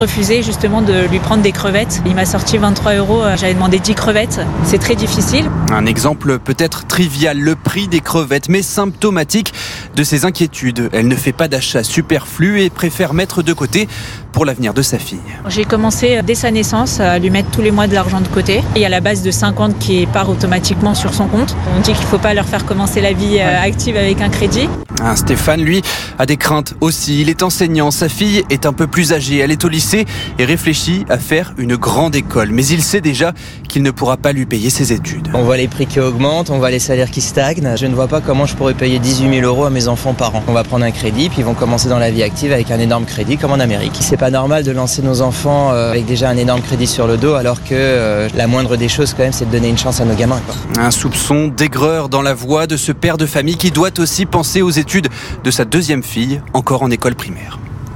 Refusé justement de lui prendre des crevettes. Il m'a sorti 23 €, j'avais demandé 10 crevettes. C'est très difficile. Un exemple peut-être trivial, le prix des crevettes, mais symptomatique de ses inquiétudes. Elle ne fait pas d'achat superflu et préfère mettre de côté pour l'avenir de sa fille. J'ai commencé dès sa naissance à lui mettre tous les mois de l'argent de côté. Il y a la base de 50 qui part automatiquement sur son compte. On dit qu'il ne faut pas leur faire commencer la vie active avec un crédit. Stéphane, lui, a des craintes aussi. Il est enseignant, sa fille est un peu plus âgée. Elle est au lycée et réfléchit à faire une grande école. Mais il sait déjà qu'il ne pourra pas lui payer ses études. On voit les prix qui augmentent, on voit les salaires qui stagnent. Je ne vois pas comment je pourrais payer 18 000 € à mes enfants par an. On va prendre un crédit, puis ils vont commencer dans la vie active avec un énorme crédit, comme en Amérique. C'est pas normal de lancer nos enfants avec déjà un énorme crédit sur le dos, alors que la moindre des choses, quand même, c'est de donner une chance à nos gamins, quoi. Un soupçon d'aigreur dans la voix de ce père de famille qui doit aussi penser aux études de sa deuxième fille, encore en école primaire.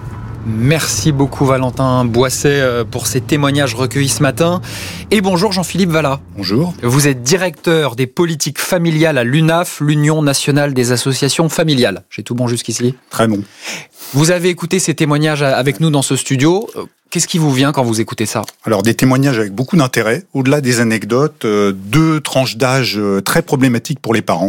Merci beaucoup Valentin Boisset pour ces témoignages recueillis ce matin. Et bonjour Jean-Philippe Vallat. Bonjour. Vous êtes directeur des politiques familiales à l'UNAF, l'Union nationale des associations familiales. J'ai tout bon jusqu'ici ? Très bon. Vous avez écouté ces témoignages avec nous dans ce studio. Qu'est-ce qui vous vient quand vous écoutez ça ? Alors des témoignages avec beaucoup d'intérêt. Au-delà des anecdotes, deux tranches d'âge très problématiques pour les parents.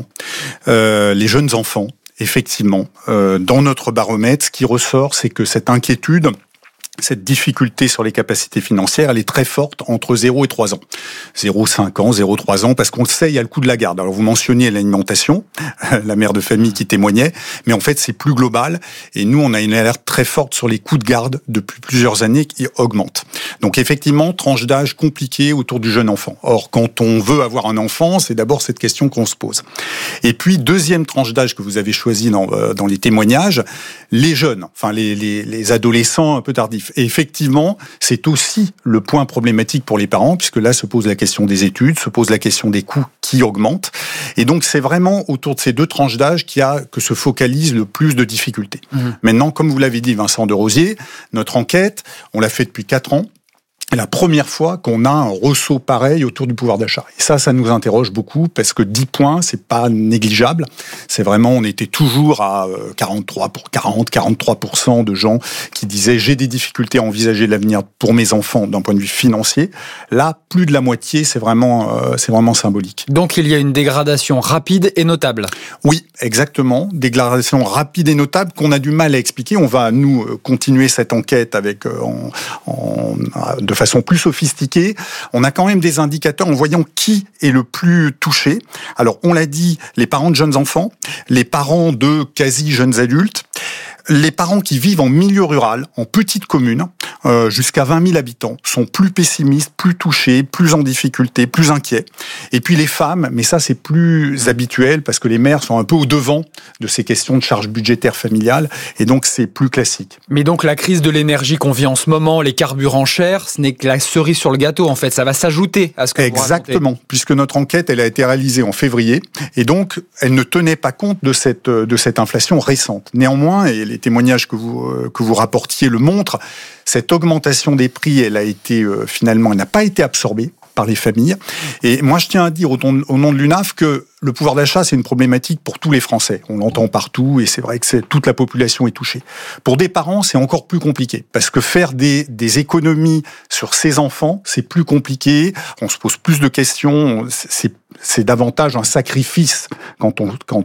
Les jeunes enfants. Effectivement, dans notre baromètre, ce qui ressort, c'est que cette inquiétude, cette difficulté sur les capacités financières, elle est très forte entre 0 et 3 ans. 0,5 ans, 0,3 ans, parce qu'on le sait, il y a le coût de la garde. Alors vous mentionniez l'alimentation, la mère de famille qui témoignait, mais en fait c'est plus global, et nous on a une alerte très forte sur les coûts de garde depuis plusieurs années qui augmentent. Donc effectivement, tranche d'âge compliquée autour du jeune enfant. Or, quand on veut avoir un enfant, c'est d'abord cette question qu'on se pose. Et puis, deuxième tranche d'âge que vous avez choisi dans les témoignages, les jeunes, enfin les adolescents un peu tardifs. Et effectivement, c'est aussi le point problématique pour les parents, puisque là se pose la question des études, se pose la question des coûts qui augmentent. Et donc, c'est vraiment autour de ces deux tranches d'âge que se focalise le plus de difficultés. Maintenant, comme vous l'avez dit, Vincent Derosier, notre enquête, on l'a fait depuis 4 ans. La première fois qu'on a un ressaut pareil autour du pouvoir d'achat. Et ça nous interroge beaucoup parce que 10 points, c'est pas négligeable. C'est vraiment, on était toujours à 43% de gens qui disaient j'ai des difficultés à envisager l'avenir pour mes enfants d'un point de vue financier. Là, plus de la moitié, c'est vraiment symbolique. Donc il y a une dégradation rapide et notable. Oui, exactement. Dégradation rapide et notable qu'on a du mal à expliquer. On va, nous, continuer cette enquête avec, de façon plus sophistiquée. On a quand même des indicateurs en voyant qui est le plus touché. Alors, on l'a dit, les parents de jeunes enfants, les parents de quasi jeunes adultes, les parents qui vivent en milieu rural, en petite commune, jusqu'à 20 000 habitants, sont plus pessimistes, plus touchés, plus en difficulté, plus inquiets. Et puis les femmes, mais ça c'est plus habituel parce que les mères sont un peu au devant de ces questions de charges budgétaires familiales et donc c'est plus classique. Mais donc la crise de l'énergie qu'on vit en ce moment, les carburants chers, ce n'est que la cerise sur le gâteau en fait, ça va s'ajouter à ce que vous racontez. Exactement, puisque notre enquête elle a été réalisée en février et donc elle ne tenait pas compte de cette inflation récente. Néanmoins, et les témoignages que vous rapportiez le montrent, cette augmentation des prix, elle n'a pas été absorbée par les familles. Et moi, je tiens à dire au nom de l'UNAF que le pouvoir d'achat, c'est une problématique pour tous les Français. On l'entend partout et c'est vrai que toute la population est touchée. Pour des parents, c'est encore plus compliqué parce que faire des économies sur ses enfants, c'est plus compliqué. On se pose plus de questions. C'est davantage un sacrifice quand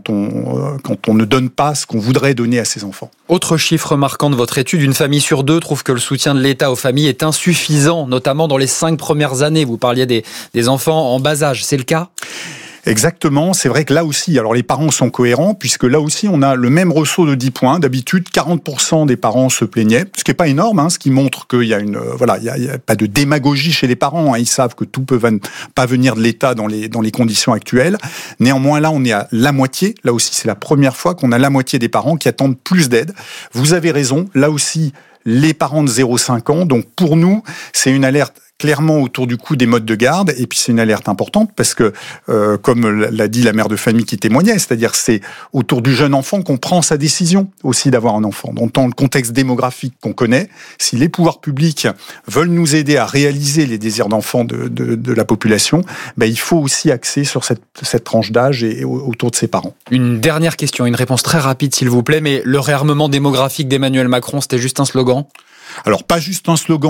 on ne donne pas ce qu'on voudrait donner à ses enfants. Autre chiffre marquant de votre étude, une famille sur 2 trouve que le soutien de l'État aux familles est insuffisant, notamment dans les 5 premières années. Vous parliez des enfants en bas âge, c'est le cas ? Exactement, c'est vrai que là aussi, alors les parents sont cohérents, puisque là aussi on a le même ressaut de 10 points. D'habitude, 40% des parents se plaignaient, ce qui n'est pas énorme, ce qui montre qu'il y a il y a pas de démagogie chez les parents. Ils savent que tout peut pas venir de l'État dans les conditions actuelles. Néanmoins, là, on est à la moitié. Là aussi, c'est la première fois qu'on a la moitié des parents qui attendent plus d'aide. Vous avez raison, là aussi, les parents de 0,5 ans. Donc pour nous, c'est une alerte clairement autour du coût des modes de garde, et puis c'est une alerte importante parce que, comme l'a dit la mère de famille qui témoignait, c'est-à-dire c'est autour du jeune enfant qu'on prend sa décision aussi d'avoir un enfant. Dans le contexte démographique qu'on connaît, si les pouvoirs publics veulent nous aider à réaliser les désirs d'enfants de la population, il faut aussi axer sur cette tranche d'âge et autour de ses parents. Une dernière question, une réponse très rapide s'il vous plaît, mais le réarmement démographique d'Emmanuel Macron, c'était juste un slogan ? Alors, pas juste un slogan